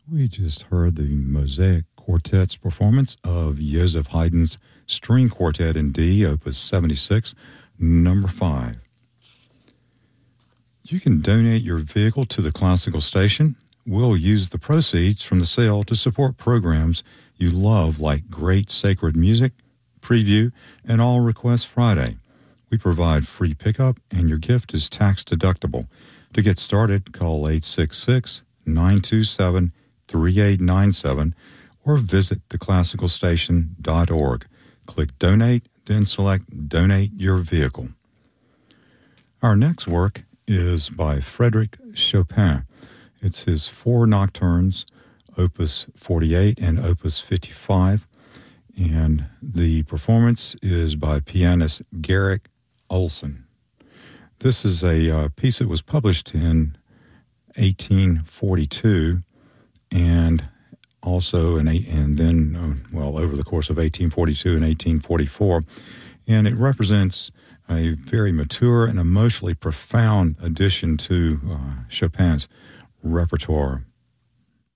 We just heard the Mosaic Quartet's performance of Joseph Haydn's String Quartet in D, Opus 76, number 5. You can donate your vehicle to the Classical Station. We'll use the proceeds from the sale to support programs you love like Great Sacred Music, Preview, and All Request Friday. We provide free pickup, and your gift is tax deductible. To get started, call 866-927-3897 or visit theclassicalstation.org. Click Donate, then select Donate Your Vehicle. Our next work is by Frédéric Chopin. It's his 4 nocturnes, Opus 48 and Opus 55, and the performance is by pianist Garrick Olson. This is a piece that was published in 1842 and also over the course of 1842 and 1844, and it represents a very mature and emotionally profound addition to Chopin's repertoire.